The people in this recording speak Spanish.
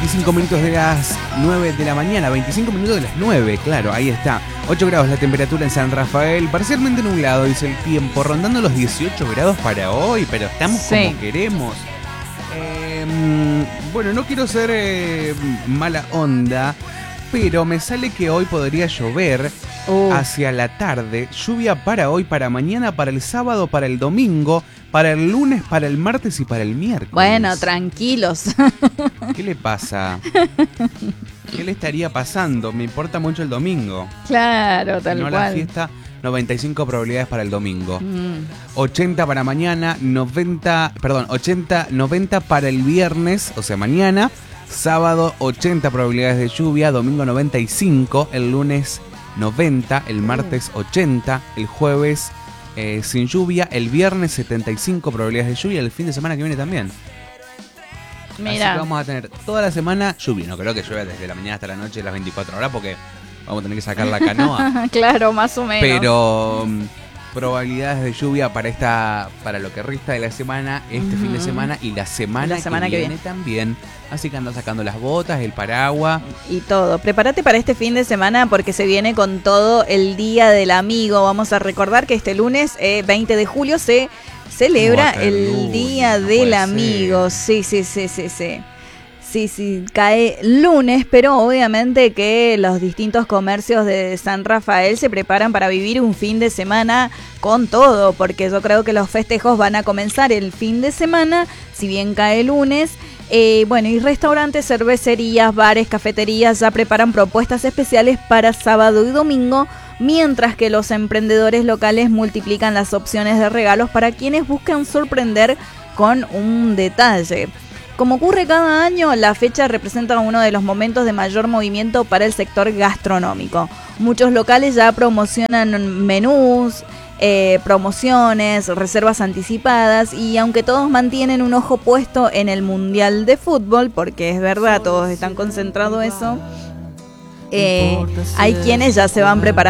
25 minutos de las 9 de la mañana, 25 minutos de las 9, claro, ahí está. 8 grados la temperatura en San Rafael, parcialmente nublado, dice el tiempo, rondando los 18 grados para hoy, pero estamos como queremos. Bueno, no quiero ser mala onda, pero me sale que hoy podría llover hacia la tarde. Lluvia para hoy, para mañana, para el sábado, para el domingo, para el lunes, para el martes y para el miércoles. Bueno, tranquilos. ¿Qué le pasa? ¿Qué le estaría pasando? Me importa mucho el domingo. Claro, tal cual. No la fiesta, 95 probabilidades para el domingo. 80 para mañana, 90 para el viernes, o sea, mañana. Sábado, 80 probabilidades de lluvia. Domingo, 95. El lunes, 90. El martes, 80. El jueves, sin lluvia. El viernes, 75 probabilidades de lluvia. El fin de semana que viene también. Mira. Así que vamos a tener toda la semana lluvia. No creo que llueva desde la mañana hasta la noche, las 24 horas, porque vamos a tener que sacar la canoa. Claro, más o menos. Pero probabilidades de lluvia para lo que resta de la semana, fin de semana y la semana que viene también. Así que anda sacando las botas, el paraguas y todo. Prepárate para este fin de semana porque se viene con todo el Día del Amigo. Vamos a recordar que este lunes 20 de julio se celebra el Día del Amigo. Sí. Sí, cae lunes, pero obviamente que los distintos comercios de San Rafael se preparan para vivir un fin de semana con todo, porque yo creo que los festejos van a comenzar el fin de semana, si bien cae lunes. Bueno, y restaurantes, cervecerías, bares, cafeterías ya preparan propuestas especiales para sábado y domingo, mientras que los emprendedores locales multiplican las opciones de regalos para quienes buscan sorprender con un detalle. Como ocurre cada año, la fecha representa uno de los momentos de mayor movimiento para el sector gastronómico. Muchos locales ya promocionan menús, promociones, reservas anticipadas, y aunque todos mantienen un ojo puesto en el Mundial de Fútbol, porque es verdad, todos están concentrados en eso, hay quienes ya se van preparando